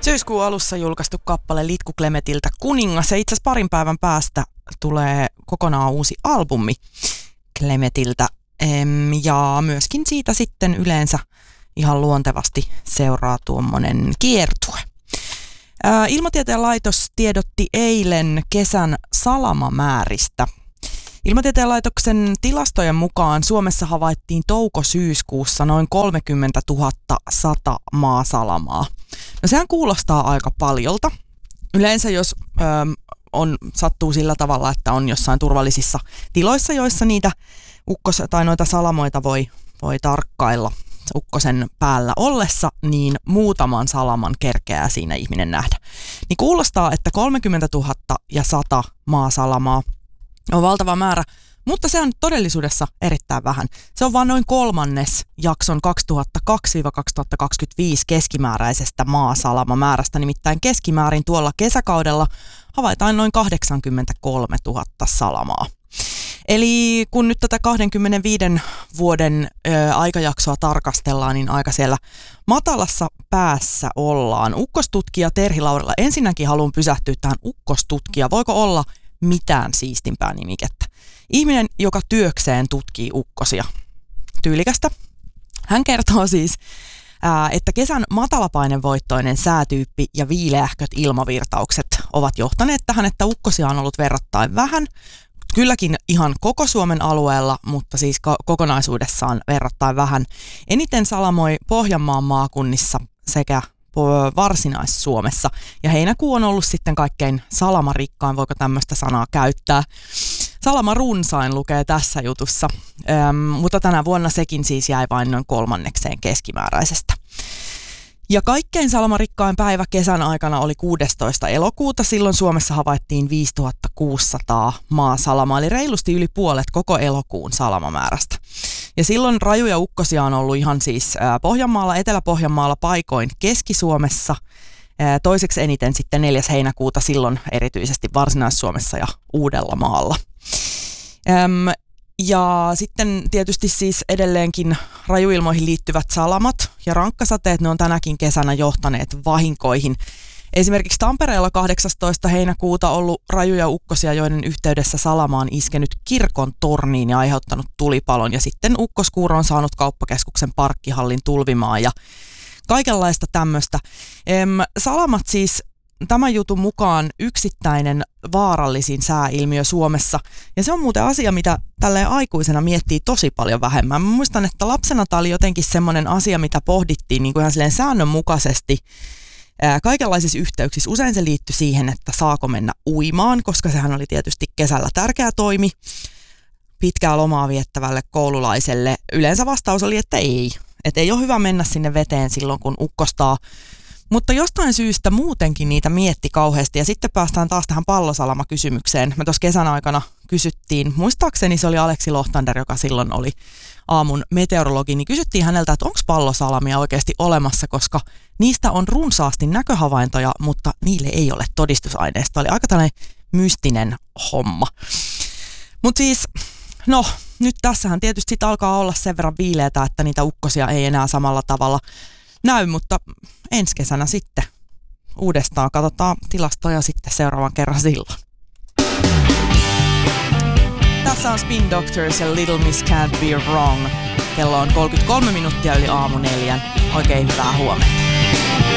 Syyskuun alussa julkaistu kappale Litku Klemetiltä Kuningas. Ja itse asiassa parin päivän päästä tulee kokonaan uusi albumi Klemetiltä. Ja myöskin siitä sitten yleensä ihan luontevasti seuraa tuommoinen kiertue. Ilmatieteen laitos tiedotti eilen kesän salamamääristä. Ilmatieteen laitoksen tilastojen mukaan Suomessa havaittiin touko-syyskuussa noin 30 100 maasalamaa. No sehän kuulostaa aika paljolta. Yleensä jos sattuu sillä tavalla, että on jossain turvallisissa tiloissa, joissa niitä noita salamoita voi tarkkailla ukkosen päällä ollessa, niin muutaman salaman kerkeää siinä ihminen nähdä. Niin kuulostaa, että 30 100 maasalamaa on valtava määrä, mutta se on todellisuudessa erittäin vähän. Se on vain noin kolmannes jakson 2002-2025 keskimääräisestä maasalamamäärästä, nimittäin keskimäärin tuolla kesäkaudella havaitaan noin 83 000 salamaa. Eli kun nyt tätä 25 vuoden aikajaksoa tarkastellaan, niin aika siellä matalassa päässä ollaan. Ukkostutkija Terhi Laurila, ensinnäkin haluan pysähtyä tähän ukkostutkija. Voiko olla mitään siistimpää nimikettä? Ihminen, joka työkseen tutkii ukkosia. Tyylikästä. Hän kertoo siis, että kesän matalapainevoittoinen säätyyppi ja viileähköt ilmavirtaukset ovat johtaneet tähän, että ukkosia on ollut verrattain vähän. Kylläkin ihan koko Suomen alueella, mutta siis kokonaisuudessaan verrattain vähän. Eniten salamoi Pohjanmaan maakunnissa sekä Varsinais-Suomessa. Ja heinäkuu on ollut sitten kaikkein salamarikkain, voiko tämmöistä sanaa käyttää. Salamarunsain lukee tässä jutussa, mutta tänä vuonna sekin siis jäi vain noin kolmannekseen keskimääräisestä. Ja kaikkein salamarikkain päivä kesän aikana oli 16. elokuuta. Silloin Suomessa havaittiin 5600 maasalamaa, eli reilusti yli puolet koko elokuun salamamäärästä. Ja silloin rajuja ukkosia on ollut ihan siis Pohjanmaalla, Etelä-Pohjanmaalla, paikoin Keski-Suomessa. Toiseksi eniten sitten 4. heinäkuuta, silloin erityisesti Varsinais-Suomessa ja Uudellamaalla. Ja sitten tietysti siis edelleenkin rajuilmoihin liittyvät salamat ja rankkasateet, ne on tänäkin kesänä johtaneet vahinkoihin. Esimerkiksi Tampereella 18. heinäkuuta ollut rajuja ukkosia, joiden yhteydessä salama on iskenyt kirkon torniin ja aiheuttanut tulipalon. Ja sitten ukkoskuuro on saanut kauppakeskuksen parkkihallin tulvimaan ja kaikenlaista tämmöistä. Salamat siis tämän jutun mukaan yksittäinen vaarallisin sääilmiö Suomessa. Ja se on muuten asia, mitä tälleen aikuisena miettii tosi paljon vähemmän. Mä muistan, että lapsena tämä oli jotenkin semmoinen asia, mitä pohdittiin niin kuin ihan silleen säännönmukaisesti kaikenlaisissa yhteyksissä. Usein se liittyi siihen, että saako mennä uimaan, koska sehän oli tietysti kesällä tärkeä toimi pitkää lomaa viettävälle koululaiselle. Yleensä vastaus oli, että ei. Että ei ole hyvä mennä sinne veteen silloin, kun ukkostaa. Mutta jostain syystä muutenkin niitä mietti kauheasti. Ja sitten päästään taas tähän pallosalama-kysymykseen. Me tuossa kesän aikana kysyttiin, muistaakseni se oli Aleksi Lohtander, joka silloin oli aamun meteorologi, niin kysyttiin häneltä, että onko pallosalamia oikeasti olemassa, koska niistä on runsaasti näköhavaintoja, mutta niille ei ole todistusaineista. Oli aika tällainen mystinen homma. Mutta siis, no nyt tässähän tietysti sit alkaa olla sen verran viileätä, että niitä ukkosia ei enää samalla tavalla näy, mutta ensi kesänä sitten uudestaan katsotaan tilastoja sitten seuraavan kerran silloin. Tässä on Spin Doctors ja Little Miss Can't Be Wrong. Kello on 33 minuuttia yli aamu 4. Oikein hyvää huomenta.